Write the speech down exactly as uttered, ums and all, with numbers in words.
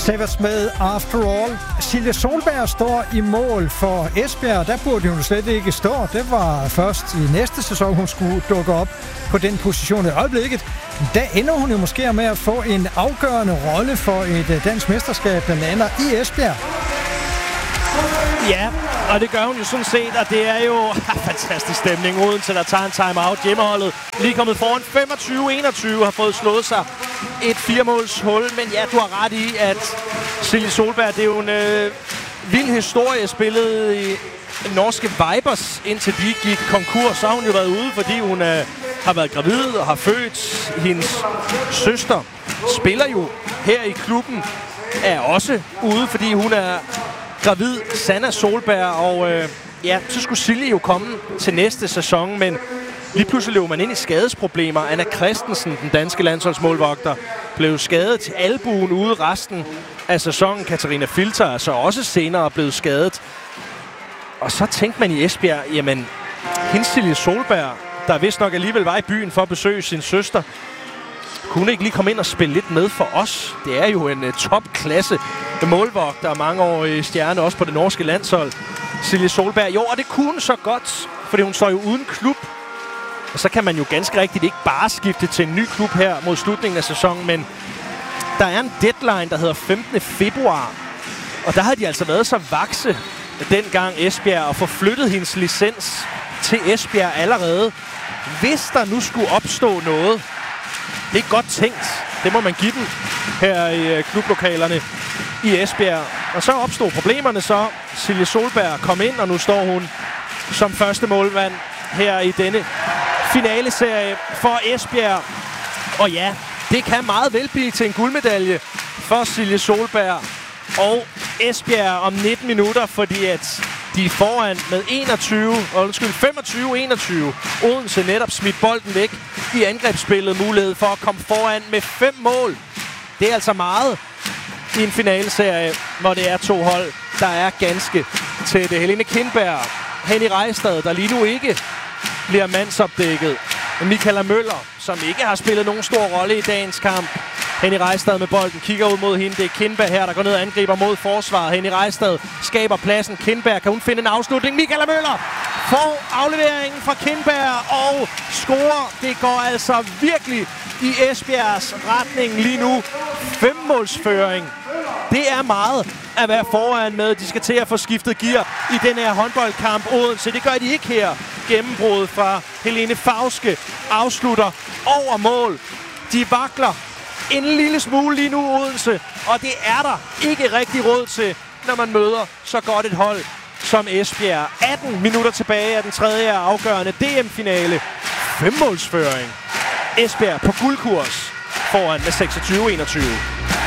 Savage med After All. Silje Solberg står i mål for Esbjerg. Der burde hun slet ikke stå. Det var først i næste sæson, hun skulle dukke op på den position i øjeblikket. Der ender hun jo måske med at få en afgørende rolle for et dansk mesterskab, der lander i Esbjerg. Ja, og det gør hun jo sådan set, og det er jo fantastisk stemning. Odense, der tager en timeout. Hjemmeholdet lige kommet foran femogtyve enogtyve, har fået slået sig et firemåls hul. Men ja, du har ret i, at Silje Solberg, det er jo en øh, vild historie, spillet i norske Vipers, indtil de gik konkurs. Så har hun jo været ude, fordi hun øh, har været gravid og har født. Hendes søster spiller jo her i klubben, er også ude, fordi hun er gravid, Sanna Solberg, og øh, ja, så skulle Silje jo komme til næste sæson, men lige pludselig løb man ind i skadesproblemer. Anna Christensen, den danske landsholdsmålvogter, blev skadet til albuen ude resten af sæsonen. Katarina Filter er så også senere blevet skadet. Og så tænkte man i Esbjerg, jamen, hende Silje Solberg, der vist nok alligevel var i byen for at besøge sin søster, kunne ikke lige komme ind og spille lidt med for os. Det er jo en uh, topklasse målvogter, mangeårige stjerne også på det norske landshold. Silje Solberg, jo, og det kunne så godt, fordi hun står jo uden klub. Og så kan man jo ganske rigtigt ikke bare skifte til en ny klub her mod slutningen af sæsonen, men der er en deadline, der hedder femtende februar. Og der havde de altså været så vakse dengang Esbjerg og få flyttet hendes licens til Esbjerg allerede. Hvis der nu skulle opstå noget, det er godt tænkt. Det må man give dem her i klublokalerne i Esbjerg. Og så opstod problemerne så. Silje Solberg kom ind, og nu står hun som første målmand her i denne finaleserie for Esbjerg. Og ja, det kan meget vel blive til en guldmedalje for Silje Solberg og Esbjerg om nitten minutter, fordi at de er foran med enogtyve, undskyld, femogtyve enogtyve. Odense netop smidt bolden væk i angrebsspillet. Mulighed for at komme foran med fem mål. Det er altså meget i en finaleserie, hvor det er to hold, der er ganske tætte. Helene Kindberg, Henny Rejstad, der lige nu ikke bliver mandsopdækket. Michaela Møller, som ikke har spillet nogen stor rolle i dagens kamp. Henny Rejstad med bolden, kigger ud mod hende. Det er Kindberg her, der går ned og angriber mod forsvaret. Henny Rejstad skaber pladsen. Kindberg, kan hun finde en afslutning? Michaela Møller får afleveringen fra Kindberg og scorer. Det går altså virkelig i Esbjergs retning lige nu. Femmålsføring. Det er meget at være foran med. De skal til at få skiftet gear i den her håndboldkamp. Odense, det gør de ikke her. Gennembruddet fra Helene Fauske afslutter over mål. De vakler en lille smule lige nu, Odense, og det er der ikke rigtig råd til, når man møder så godt et hold som Esbjerg. atten minutter tilbage af den tredje afgørende D M-finale. Femmålsføring. Esbjerg på guldkurs foran med seksogtyve enogtyve.